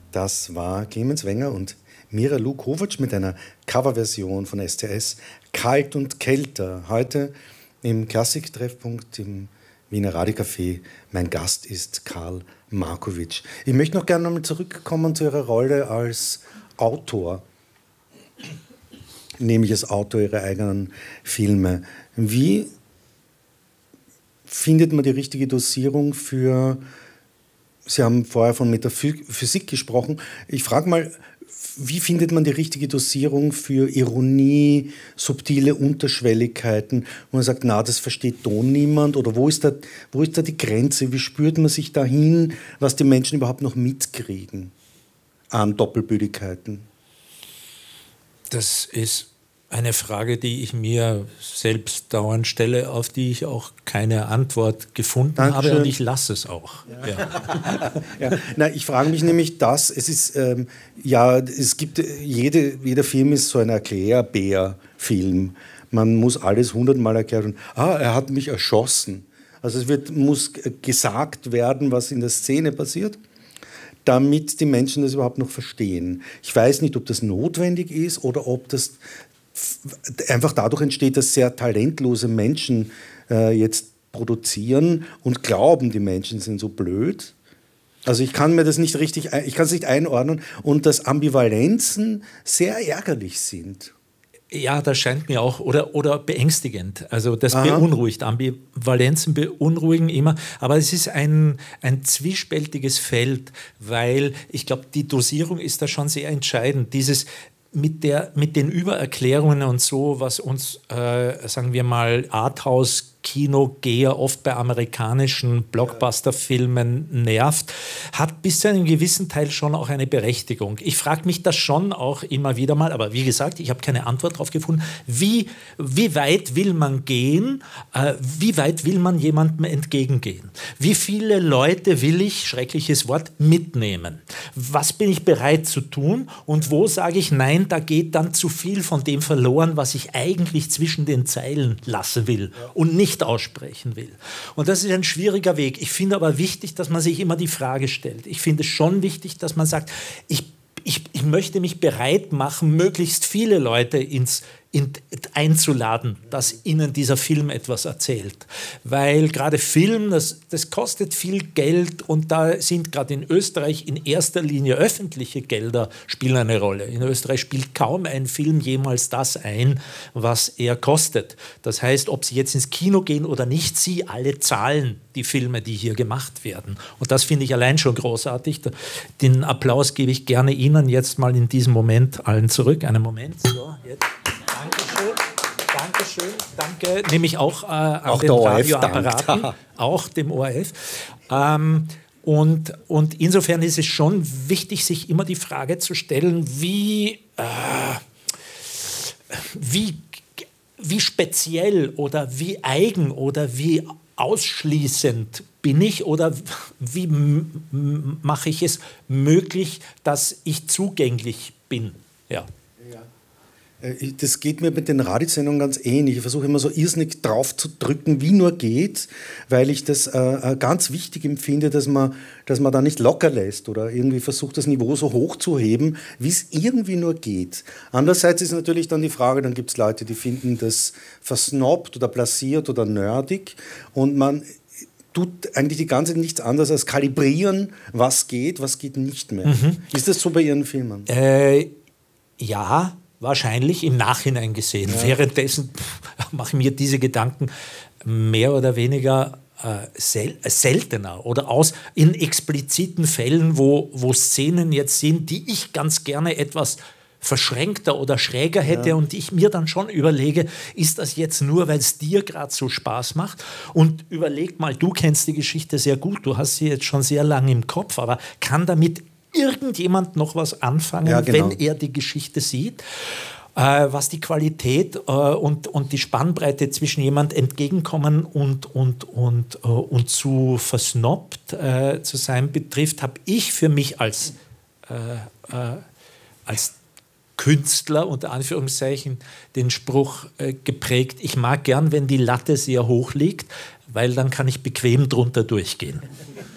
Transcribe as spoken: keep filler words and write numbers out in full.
Das war Clemens Wenger und Mira Lu Kovac mit einer Coverversion von S T S, Kalt und Kälter. Heute im Klassik-Treffpunkt im Wiener Radiocafé. Mein Gast ist Karl Markovic. Ich möchte noch gerne nochmal zurückkommen zu Ihrer Rolle als Autor, nämlich als Autor Ihrer eigenen Filme. Wie findet man die richtige Dosierung für... Sie haben vorher von Metaphysik gesprochen. Ich frage mal, wie findet man die richtige Dosierung für Ironie, subtile Unterschwelligkeiten, wo man sagt, na, das versteht doch niemand? Oder wo ist da, wo ist da die Grenze? Wie spürt man sich dahin, was die Menschen überhaupt noch mitkriegen an Doppelbödigkeiten? Das ist eine Frage, die ich mir selbst dauernd stelle, auf die ich auch keine Antwort gefunden Dankeschön. habe, und ich lasse es auch. Ja. Ja. Ja. Na, ich frage mich nämlich das, es ist, ähm, ja, es gibt, jede, jeder Film ist so ein Erklärbär-Film. Man muss alles hundertmal erklären. Ah, er hat mich erschossen. Also es wird, muss gesagt werden, was in der Szene passiert, damit die Menschen das überhaupt noch verstehen. Ich weiß nicht, ob das notwendig ist oder ob das einfach dadurch entsteht, dass sehr talentlose Menschen äh, jetzt produzieren und glauben, die Menschen sind so blöd. Also ich kann mir das nicht richtig, ich kann es nicht einordnen und dass Ambivalenzen sehr ärgerlich sind. Ja, das scheint mir auch, oder, oder beängstigend. Also das Aha. beunruhigt. Ambivalenzen beunruhigen immer. Aber es ist ein, ein zwiespältiges Feld, weil ich glaube, die Dosierung ist da schon sehr entscheidend. Dieses Mit, der, mit den Übererklärungen und so, was uns, äh, sagen wir mal, Arthouse-Kinogeher oft bei amerikanischen Blockbuster-Filmen nervt, hat bis zu einem gewissen Teil schon auch eine Berechtigung. Ich frage mich das schon auch immer wieder mal, aber wie gesagt, ich habe keine Antwort darauf gefunden. Wie, wie weit will man gehen? Äh, wie weit will man jemandem entgegengehen? Wie viele Leute will ich, schreckliches Wort, mitnehmen? Was bin ich bereit zu tun? Und wo sage ich, nein, da geht dann zu viel von dem verloren, was ich eigentlich zwischen den Zeilen lassen will ja. und nicht aussprechen will. Und das ist ein schwieriger Weg. Ich finde aber wichtig, dass man sich immer die Frage stellt. Ich finde es schon wichtig, dass man sagt, ich, ich, ich möchte mich bereit machen, möglichst viele Leute ins In, einzuladen, dass ihnen dieser Film etwas erzählt. Weil gerade Film, das, das kostet viel Geld und da sind gerade in Österreich in erster Linie öffentliche Gelder spielen eine Rolle. In Österreich spielt kaum ein Film jemals das ein, was er kostet. Das heißt, ob Sie jetzt ins Kino gehen oder nicht, Sie alle zahlen die Filme, die hier gemacht werden. Und das finde ich allein schon großartig. Den Applaus gebe ich gerne Ihnen jetzt mal in diesem Moment allen zurück. Einen Moment. So, jetzt. Dankeschön, Dankeschön, danke. Nehme ich auch äh, an auch den Radioapparaten, auch dem O R F. Ähm, und, und insofern ist es schon wichtig, sich immer die Frage zu stellen, wie, äh, wie, wie speziell oder wie eigen oder wie ausschließend bin ich oder wie mache ich es möglich, dass ich zugänglich bin. Ja. Das geht mir mit den Radiosendungen ganz ähnlich. Ich versuche immer so irrsinnig drauf zu drücken, wie nur geht, weil ich das äh, ganz wichtig empfinde, dass man, dass man da nicht locker lässt oder irgendwie versucht, das Niveau so hoch zu heben, wie es irgendwie nur geht. Andererseits ist natürlich dann die Frage, dann gibt es Leute, die finden das versnobbt oder blasiert oder nerdig und man tut eigentlich die ganze Zeit nichts anderes als kalibrieren, was geht, was geht nicht mehr. Mhm. Ist das so bei Ihren Filmen? Äh, ja, wahrscheinlich im Nachhinein gesehen. Ja. Währenddessen mache ich mir diese Gedanken mehr oder weniger äh, sel seltener oder aus in expliziten Fällen, wo, wo Szenen jetzt sind, die ich ganz gerne etwas verschränkter oder schräger hätte ja. und ich mir dann schon überlege, ist das jetzt nur, weil es dir gerade so Spaß macht? Und überleg mal, du kennst die Geschichte sehr gut, du hast sie jetzt schon sehr lange im Kopf, aber kann damit irgendjemand noch was anfangen, ja, genau. wenn er die Geschichte sieht? Äh, was die Qualität äh, und, und die Spannbreite zwischen jemand entgegenkommen und, und, und, äh, und zu versnobbt äh, zu sein betrifft, habe ich für mich als, äh, äh, als Künstler, unter Anführungszeichen, den Spruch äh, geprägt, ich mag gern, wenn die Latte sehr hoch liegt, weil dann kann ich bequem drunter durchgehen.